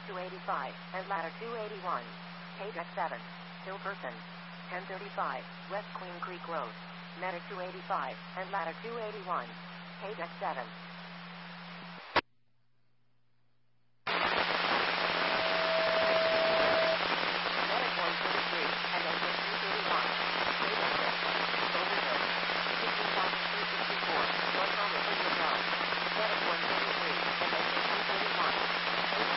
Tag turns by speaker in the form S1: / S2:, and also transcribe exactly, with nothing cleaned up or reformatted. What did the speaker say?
S1: two eighty-five, and ladder two eighty-one. Page X seven. Hillperson. ten thirty-five, West Queen Creek Road. Medic two eighty-five, and ladder two eighty-one. Page X seven.